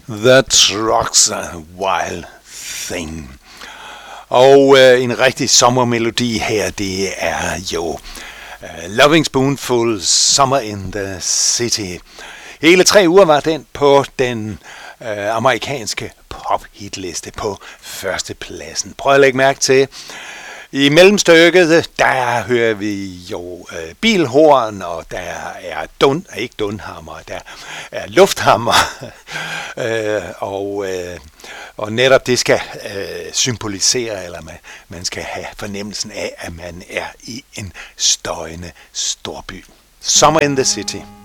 The Truck's a Wild Thing. Og en rigtig sommermelodi her, det er jo Loving Spoonful, Summer in the City. Hele 3 uger var den på den amerikanske pop-hitliste på førstepladsen. Prøv at lægge mærke til, i mellemstykket, der hører vi jo bilhorn, og der er ikke dunhammer, der er lufthammer, og netop det skal symbolisere, eller man skal have fornemmelsen af, at man er i en støjende storby. Summer in the City.